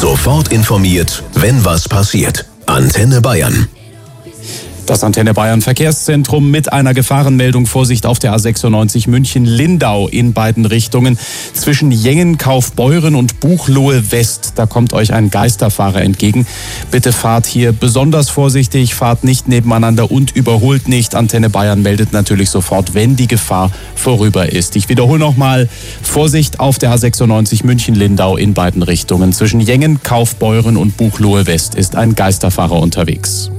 Sofort informiert, wenn was passiert. Antenne Bayern. Das Antenne Bayern Verkehrszentrum mit einer Gefahrenmeldung. Vorsicht auf der A96 München-Lindau in beiden Richtungen. Zwischen Jengen, Kaufbeuren und Buchloe West. Da kommt euch ein Geisterfahrer entgegen. Bitte fahrt hier besonders vorsichtig, fahrt nicht nebeneinander und überholt nicht. Antenne Bayern meldet natürlich sofort, wenn die Gefahr vorüber ist. Ich wiederhole nochmal. Vorsicht auf der A96 München-Lindau in beiden Richtungen. Zwischen Jengen, Kaufbeuren und Buchloe West ist ein Geisterfahrer unterwegs.